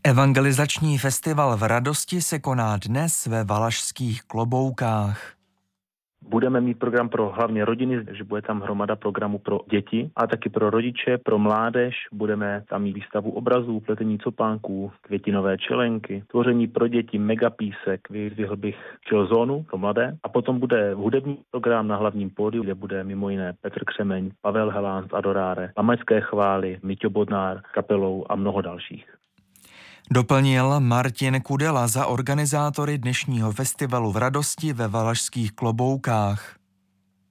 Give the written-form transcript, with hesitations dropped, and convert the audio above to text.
Evangelizační festival v Radosti se koná dnes ve Valašských Kloboukách. Budeme mít program pro hlavně rodiny, že bude tam hromada programů pro děti, a taky pro rodiče, pro mládež. Budeme tam mít výstavu obrazů, pletení copánků, květinové čelenky, tvoření pro děti, megapísek, vyzdvihl bych chillzónu pro mladé. A potom bude hudební program na hlavním pódiu, kde bude mimo jiné Petr Křemeň, Pavel Helán z Adoráre, Lamaňské chvály, Miťo Bodnár kapelou a mnoho dalších. Doplnil Martin Kudela za organizátory dnešního festivalu v Radosti ve Valašských Kloboukách.